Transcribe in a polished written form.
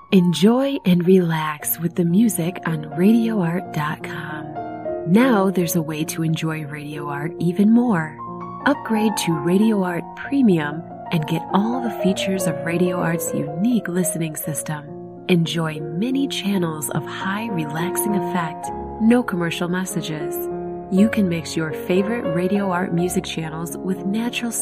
Enjoy and relax with the music on RadioArt.com. Now there's a way to enjoy Radio Art even more. Upgrade to Radio Art Premium and get all the features of Radio Art's unique listening system. Enjoy many channels of high relaxing effect, no commercial messages. You can mix your favorite Radio Art music channels with natural